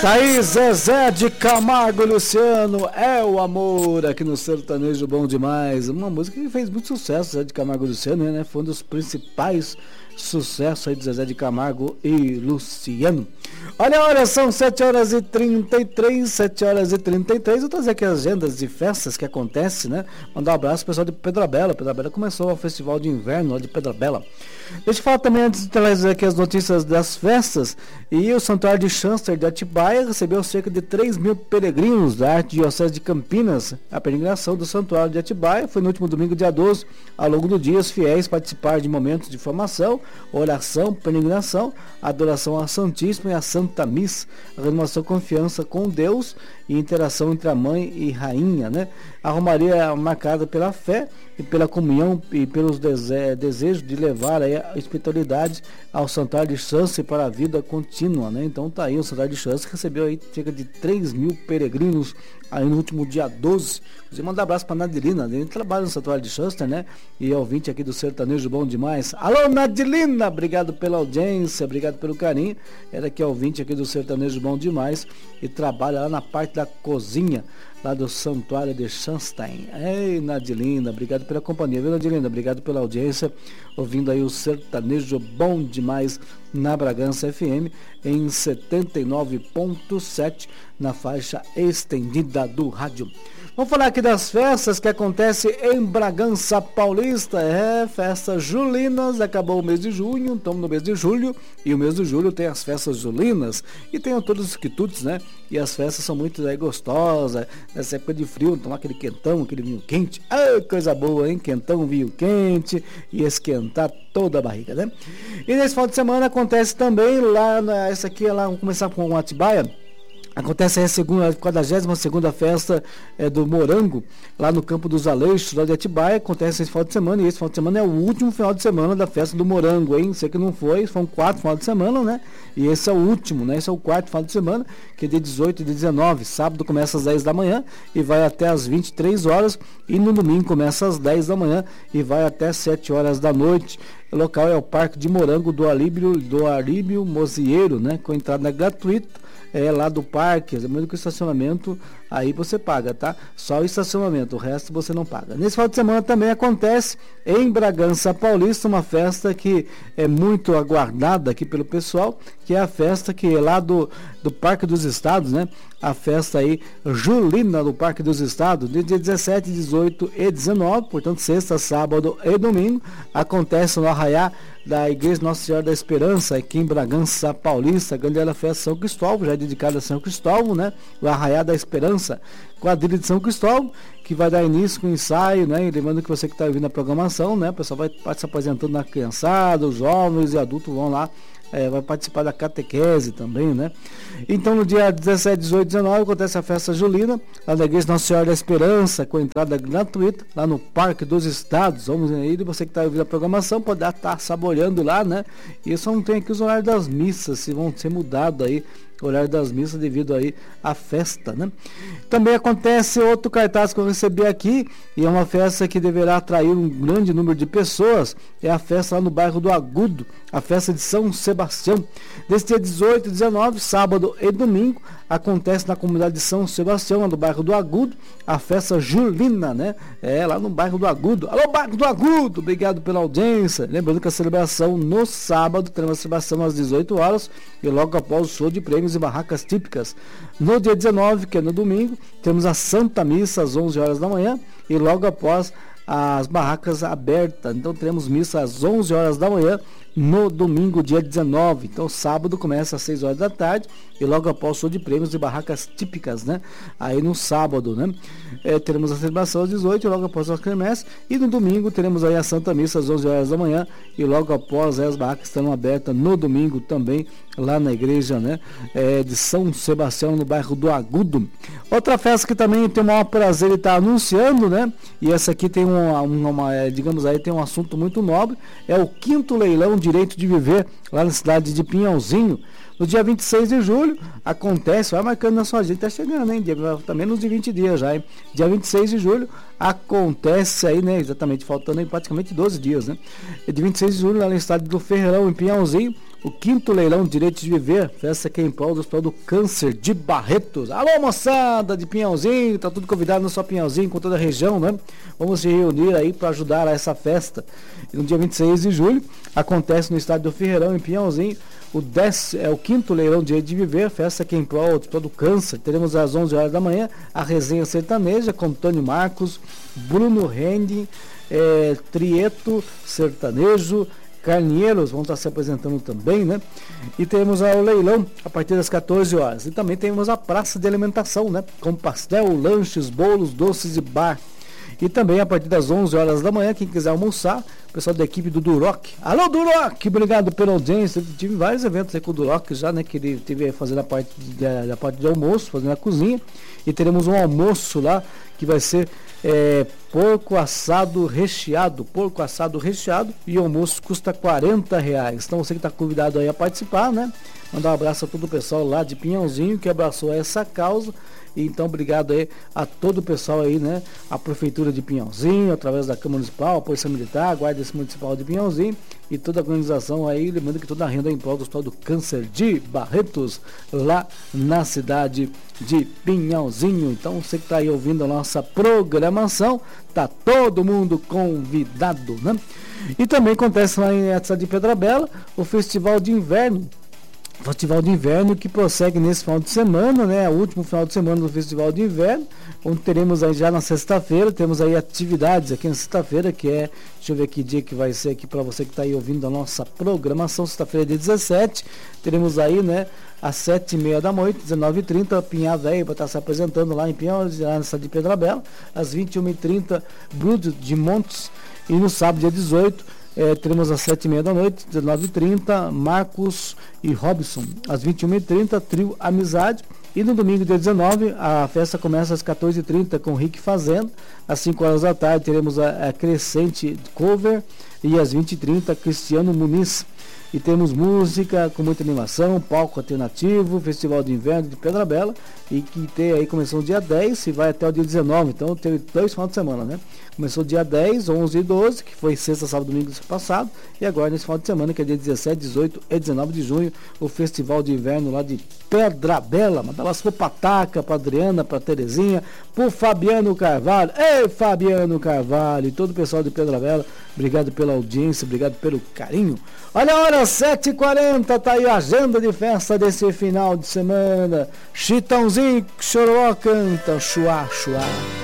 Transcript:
Tá aí Zezé de Camargo e Luciano, é o amor aqui no Sertanejo Bom Demais. Uma música que fez muito sucesso, Zezé de Camargo e Luciano, né? Foi um dos principais sucessos aí de Zezé de Camargo e Luciano. Olha, são 7h33, 7h33. Eu trazer aqui as agendas de festas que acontecem, né? Mandar um abraço pro pessoal de Pedra Bela. Pedra Bela começou o festival de inverno lá de Pedra Bela. Deixa eu falar também, antes de trazer aqui as notícias das festas, e o Santuário de Chanster de Atibaia recebeu cerca de 3 mil peregrinos da Arquidiocese de Campinas. A peregrinação do Santuário de Atibaia foi no último domingo, dia 12. Ao longo do dia, os fiéis participaram de momentos de formação, oração, peregrinação, adoração à Santíssima e à Santa Missa, a renovação confiança com Deus e interação entre a mãe e rainha, né? A romaria é marcada pela fé e pela comunhão e pelos desejos de levar aí a espiritualidade ao Santuário de Chancer para a vida contínua, né? Então tá aí, o Santuário de Chancer recebeu aí cerca de 3 mil peregrinos aí no último dia 12. Você manda um abraço para Nadelina, ele trabalha no Santuário de Chancer, né? E é ouvinte aqui do Sertanejo Bom Demais. Alô, Nadelina, obrigado pela audiência, obrigado pelo carinho. Ela que é ouvinte aqui do Sertanejo Bom Demais e trabalha lá na parte da cozinha lá do Santuário de Chanstein. Ei, Nadelina, obrigado pela companhia, viu, Nadelina? Obrigado pela audiência, ouvindo aí o Sertanejo Bom Demais na Bragança FM em 79.7 na faixa estendida do rádio. Vamos falar aqui das festas que acontecem em Bragança Paulista. Festas julinas, acabou o mês de junho, estamos no mês de julho, e o mês de julho tem as festas julinas, e tem todos os quitutes, né? E as festas são muito gostosas, nessa época de frio, tomar aquele quentão, aquele vinho quente, coisa boa, hein? Quentão, vinho quente, e esquentar toda a barriga, né? E nesse final de semana acontece também lá, essa aqui é lá, vamos começar com o Atibaia. Acontece a 42ª festa do Morango, lá no Campo dos Aleixos, lá de Atibaia. Acontece esse final de semana, e esse final de semana é o último final de semana da festa do Morango, hein? Sei que não foi, foram 4 final de semana, né? E esse é o último, né? Esse é o 4º final de semana, que é de 18 e de 19. Sábado começa às 10 da manhã e vai até às 23 horas. E no domingo começa às 10 da manhã e vai até 7 horas da noite. O local é o Parque de Morango do Aríbio Mozieiro, né? Com entrada gratuita. Lá do parque, mesmo que o estacionamento, aí você paga, tá? Só o estacionamento, o resto você não paga. Nesse final de semana também acontece em Bragança Paulista uma festa que é muito aguardada aqui pelo pessoal, que é a festa que é lá do Parque dos Estados, né? A festa aí julina do Parque dos Estados, de dia 17, 18 e 19, portanto sexta, sábado e domingo, acontece no arraiá da Igreja Nossa Senhora da Esperança, aqui em Bragança Paulista, grande festa São Cristóvão, já é dedicada a São Cristóvão, né? O arraiá da Esperança, quadrilha de São Cristóvão, que vai dar início com o ensaio, né? E lembrando que você que está ouvindo a programação, né? O pessoal vai se apresentando na criançada, os jovens e adultos vão lá, vai participar da catequese também, né? Então no dia 17, 18 e 19 acontece a festa julina, lá da Igreja Nossa Senhora da Esperança, com entrada gratuita, lá no Parque dos Estados. Vamos aí, você que está ouvindo a programação pode estar saboreando lá, né? E só não tem aqui os horários das missas, se vão ser mudados aí, o horário das missas devido aí à festa, né? Também acontece outro cartaz que eu recebi aqui, e é uma festa que deverá atrair um grande número de pessoas, é a festa lá no bairro do Agudo, a festa de São Sebastião. Desse dia 18 e 19, sábado e domingo, acontece na comunidade de São Sebastião, lá no bairro do Agudo, a festa julina, né? Lá no bairro do Agudo. Alô, bairro do Agudo, obrigado pela audiência. Lembrando que a celebração no sábado, teremos a celebração às 18 horas, e logo após o show de prêmios e barracas típicas. No dia 19, que é no domingo, temos a Santa Missa às 11 horas da manhã, e logo após as barracas abertas. Então teremos missa às 11 horas da manhã no domingo, dia 19. Então sábado começa às 6 horas da tarde e logo após o show de prêmios e barracas típicas, né? Aí no sábado, né? Teremos a celebração às 18 e logo após a quermesse, e no domingo teremos aí a Santa Missa às 11 horas da manhã e logo após as barracas estarão abertas no domingo também lá na igreja, né? De São Sebastião, no bairro do Agudo. Outra festa que também tem o maior prazer de estar anunciando, né? E essa aqui tem digamos aí, tem um assunto muito nobre, é o 5º leilão Direito de Viver, lá na cidade de Pinhalzinho. No dia 26 de julho, acontece, vai marcando na sua agenda, tá chegando, hein? Tá menos de 20 dias já, hein? Dia 26 de julho, acontece aí, né? Exatamente, faltando aí praticamente 12 dias, né? De 26 de julho, lá na cidade do Ferreirão, em Pinhalzinho, o 5º leilão de direitos de viver, festa aqui em prol do Hospital do Câncer de Barretos. Alô, moçada de Pinhalzinho, tá tudo convidado, não só Pinhalzinho, com toda a região, né? Vamos se reunir aí para ajudar a essa festa. E no dia 26 de julho, acontece no estádio do Ferreirão, em Pinhalzinho, o 5º leilão de direito de viver, festa aqui em prol do Hospital do Câncer. Teremos às 11 horas da manhã a resenha sertaneja com Tony Marcos, Bruno Rendi, Trieto Sertanejo, Carnieiros vão estar se apresentando também, né? E temos o leilão a partir das 14 horas. E também temos a praça de alimentação, né? Com pastel, lanches, bolos, doces e bar. E também a partir das 11 horas da manhã, quem quiser almoçar, o pessoal da equipe do Duroc. Alô, Duroc! Obrigado pela audiência. Eu tive vários eventos aí com o Duroc já, né? Que ele teve fazendo a parte de almoço, fazendo a cozinha. E teremos um almoço lá que vai ser porco assado recheado, e o almoço custa R$40. Então você que está convidado aí a participar, né? Mandar um abraço a todo o pessoal lá de Pinhalzinho que abraçou essa causa. E então obrigado aí a todo o pessoal aí, né? A Prefeitura de Pinhalzinho, através da Câmara Municipal, a Polícia Militar, a Guarda Municipal de Pinhalzinho e toda a organização aí, lembrando que toda a renda é em prol do Hospital do Câncer de Barretos, lá na cidade de Pinhalzinho. Então você que está aí ouvindo a nossa programação, tá todo mundo convidado, né? E também acontece lá em cidade de Pedra Bela o Festival de Inverno. Festival de Inverno que prossegue nesse final de semana, né? O último final de semana do Festival de Inverno, onde teremos aí já na sexta-feira, temos aí atividades aqui na sexta-feira, que é, deixa eu ver que dia que vai ser aqui para você que está aí ouvindo a nossa programação, sexta-feira dia 17, teremos aí, né, às 7h30 da noite, 19h30, Pinhal Velho vai estar se apresentando lá em Pinhal, lá na cidade de Pedra Bela, às 21h30, Bruno de Montes, e no sábado dia 18, teremos às 7h30 da noite, 19h30, Marcos e Robson. Às 21h30, Trio Amizade. E no domingo, dia 19, a festa começa às 14h30 com Rick Fazenda. Às 5 horas da tarde, teremos a Crescente Cover. E às 20h30, Cristiano Muniz. E temos música com muita animação, palco alternativo, Festival de Inverno de Pedra Bela, e que tem aí, começou no dia 10 e vai até o dia 19, então teve 2 finais de semana, né? Começou dia 10, 11 e 12, que foi sexta, sábado, domingo passado, e agora nesse final de semana, que é dia 17, 18 e 19 de junho, o Festival de Inverno lá de Pedra Bela. Manda lá pro Pataca, pra Adriana, pra Terezinha, pro Fabiano Carvalho. Ei, Fabiano Carvalho, e todo o pessoal de Pedra Bela, obrigado pela audiência, obrigado pelo carinho. Olha a hora, 7h40, tá aí a agenda de festa desse final de semana. Chitãozinho, Chororó canta, chuá, chuá.